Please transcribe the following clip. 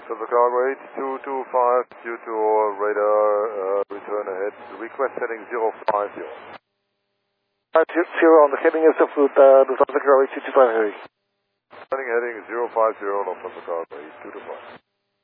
Lufthansa Cargo 8225 due to radar return ahead. Request heading 050. 0 on the heading is of Lufthansa Cargo 8225 Heavy. Heading 050 Lufthansa Cargo 8225.